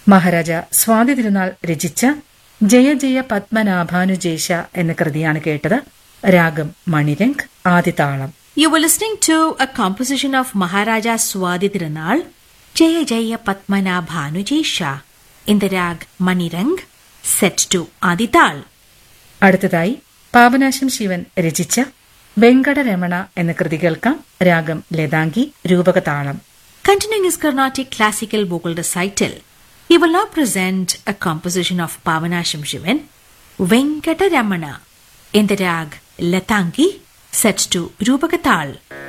മഹാരാജ സ്വാതി തിരുനാൾ രചിച്ച ജയ ജയ പത്മനാഭാനുജേഷ എന്ന കൃതിയാണ് കേട്ടത്. രാഗം Manirang, ആദിതാളം. You were listening to a composition of Maharaja Swadi Tirunal, Jaya Jaya Padmanabhanujesha, in the rag Manirang, set to Adital. അടുത്തതായി പാപനാശം ശിവൻ രചിച്ച വെങ്കടരമണ എന്ന കൃതി കേൾക്കാം. രാഗം Latangi, രൂപകതാളം. Continuing his Carnatic classical vocal recital, he will now present a composition of Pavanasham Shivan, Venkataramana, in the rag Latangi, set to Rupakatal.